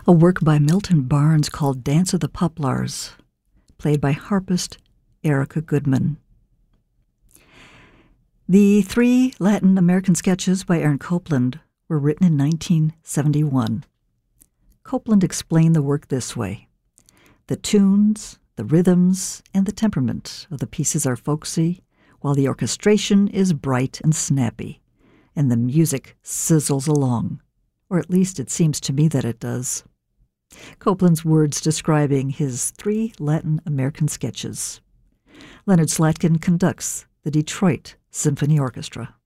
a work by Milton Barnes called Dance of the Poplars, played by harpist Erica Goodman. The 3 Latin American sketches by Aaron Copland were written in 1971. Copland explained the work this way. The tunes, the rhythms, and the temperament of the pieces are folksy, while the orchestration is bright and snappy, and the music sizzles along, or at least it seems to me that it does. Copland's words describing his 3 Latin American sketches. Leonard Slatkin conducts the Detroit Symphony Orchestra.